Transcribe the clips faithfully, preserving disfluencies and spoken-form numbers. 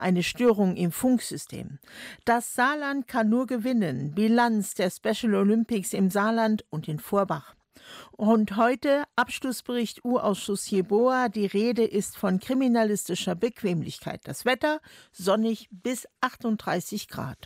eine Störung im Funksystem. Das Saarland kann nur gewinnen. Bilanz der Special Olympics im Saarland und in Vorbach. Und heute Abschlussbericht U-Ausschuss Jeboa. Die Rede ist von kriminalistischer Bequemlichkeit. Das Wetter sonnig bis achtunddreißig Grad.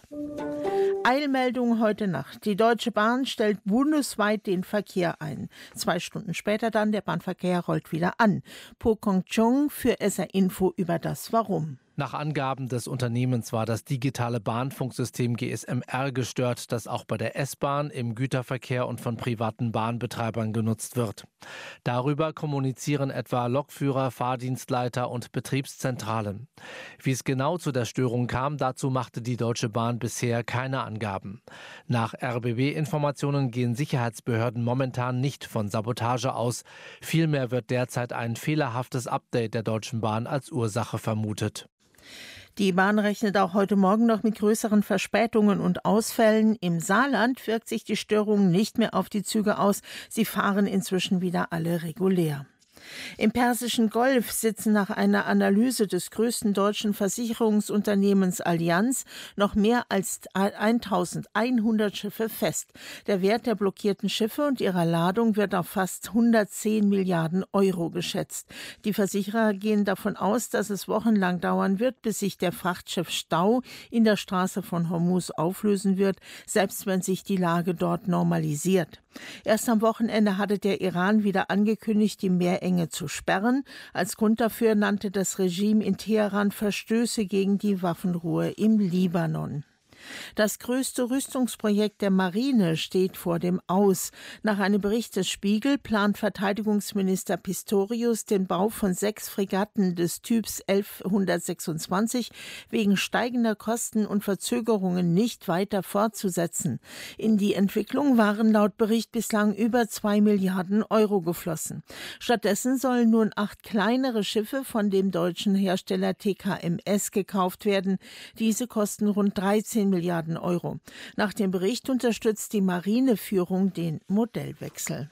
Eilmeldung heute Nacht. Die Deutsche Bahn stellt bundesweit den Verkehr ein. Zwei Stunden später dann, der Bahnverkehr rollt wieder an. Po Kong Chung für S R Info über das Warum. Nach Angaben des Unternehmens war das digitale Bahnfunksystem G S M R gestört, das auch bei der S-Bahn, im Güterverkehr und von privaten Bahnbetreibern genutzt wird. Darüber kommunizieren etwa Lokführer, Fahrdienstleiter und Betriebszentralen. Wie es genau zu der Störung kam, dazu machte die Deutsche Bahn bisher keine Angaben. Nach R B B-Informationen gehen Sicherheitsbehörden momentan nicht von Sabotage aus. Vielmehr wird derzeit ein fehlerhaftes Update der Deutschen Bahn als Ursache vermutet. Die Bahn rechnet auch heute Morgen noch mit größeren Verspätungen und Ausfällen. Im Saarland wirkt sich die Störung nicht mehr auf die Züge aus. Sie fahren inzwischen wieder alle regulär. Im Persischen Golf sitzen nach einer Analyse des größten deutschen Versicherungsunternehmens Allianz noch mehr als eintausendeinhundert Schiffe fest. Der Wert der blockierten Schiffe und ihrer Ladung wird auf fast hundertzehn Milliarden Euro geschätzt. Die Versicherer gehen davon aus, dass es wochenlang dauern wird, bis sich der Frachtschiffstau in der Straße von Hormuz auflösen wird, selbst wenn sich die Lage dort normalisiert. Erst am Wochenende hatte der Iran wieder angekündigt, die Meerenge zu sperren. Als Grund dafür nannte das Regime in Teheran Verstöße gegen die Waffenruhe im Libanon. Das größte Rüstungsprojekt der Marine steht vor dem Aus. Nach einem Bericht des Spiegel plant Verteidigungsminister Pistorius den Bau von sechs Fregatten des Typs elfhundertsechsundzwanzig wegen steigender Kosten und Verzögerungen nicht weiter fortzusetzen. In die Entwicklung waren laut Bericht bislang über zwei Milliarden Euro geflossen. Stattdessen sollen nun acht kleinere Schiffe von dem deutschen Hersteller T K M S gekauft werden. Diese kosten rund dreizehn Milliarden Euro. Nach dem Bericht unterstützt die Marineführung den Modellwechsel.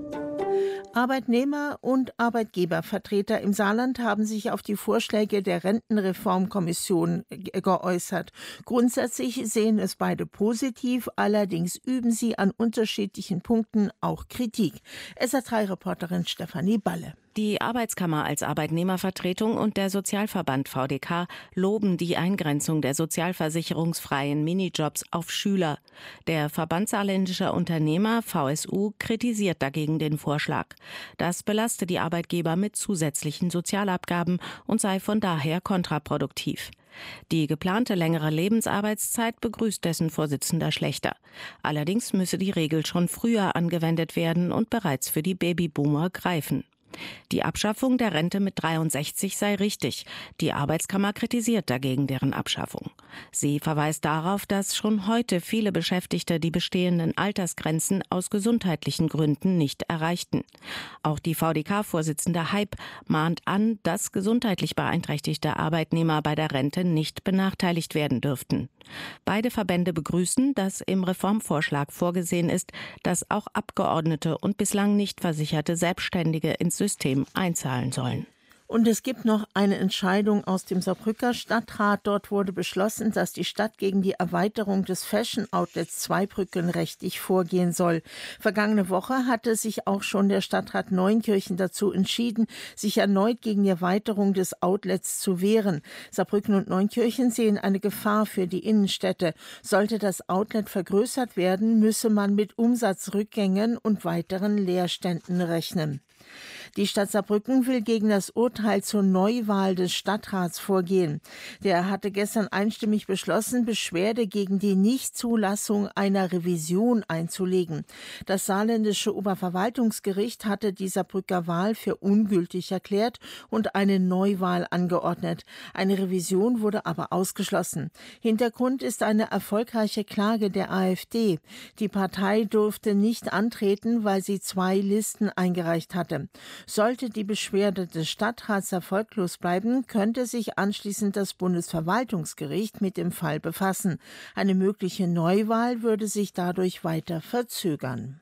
Arbeitnehmer und Arbeitgebervertreter im Saarland haben sich auf die Vorschläge der Rentenreformkommission geäußert. Grundsätzlich sehen es beide positiv, allerdings üben sie an unterschiedlichen Punkten auch Kritik. S R drei Reporterin Stefanie Balle. Die Arbeitskammer als Arbeitnehmervertretung und der Sozialverband V D K loben die Eingrenzung der sozialversicherungsfreien Minijobs auf Schüler. Der Verband Saarländischer Unternehmer V S U kritisiert dagegen den Vorschlag. Das belaste die Arbeitgeber mit zusätzlichen Sozialabgaben und sei von daher kontraproduktiv. Die geplante längere Lebensarbeitszeit begrüßt dessen Vorsitzender Schlechter. Allerdings müsse die Regel schon früher angewendet werden und bereits für die Babyboomer greifen. Die Abschaffung der Rente mit dreiundsechzig sei richtig. Die Arbeitskammer kritisiert dagegen deren Abschaffung. Sie verweist darauf, dass schon heute viele Beschäftigte die bestehenden Altersgrenzen aus gesundheitlichen Gründen nicht erreichten. Auch die V D K-Vorsitzende Heib mahnt an, dass gesundheitlich beeinträchtigte Arbeitnehmer bei der Rente nicht benachteiligt werden dürften. Beide Verbände begrüßen, dass im Reformvorschlag vorgesehen ist, dass auch Abgeordnete und bislang nicht versicherte Selbstständige ins System einzahlen sollen. Und es gibt noch eine Entscheidung aus dem Saarbrücker Stadtrat. Dort wurde beschlossen, dass die Stadt gegen die Erweiterung des Fashion Outlets Zweibrücken rechtlich vorgehen soll. Vergangene Woche hatte sich auch schon der Stadtrat Neunkirchen dazu entschieden, sich erneut gegen die Erweiterung des Outlets zu wehren. Saarbrücken und Neunkirchen sehen eine Gefahr für die Innenstädte. Sollte das Outlet vergrößert werden, müsse man mit Umsatzrückgängen und weiteren Leerständen rechnen. Die Stadt Saarbrücken will gegen das Urteil zur Neuwahl des Stadtrats vorgehen. Der hatte gestern einstimmig beschlossen, Beschwerde gegen die Nichtzulassung einer Revision einzulegen. Das saarländische Oberverwaltungsgericht hatte die Saarbrücker Wahl für ungültig erklärt und eine Neuwahl angeordnet. Eine Revision wurde aber ausgeschlossen. Hintergrund ist eine erfolgreiche Klage der AfD. Die Partei durfte nicht antreten, weil sie zwei Listen eingereicht hatte. Sollte die Beschwerde des Stadtrats erfolglos bleiben, könnte sich anschließend das Bundesverwaltungsgericht mit dem Fall befassen. Eine mögliche Neuwahl würde sich dadurch weiter verzögern.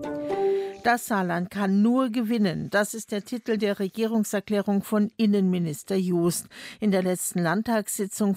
Das Saarland kann nur gewinnen. Das ist der Titel der Regierungserklärung von Innenminister Joost. In der letzten Landtagssitzung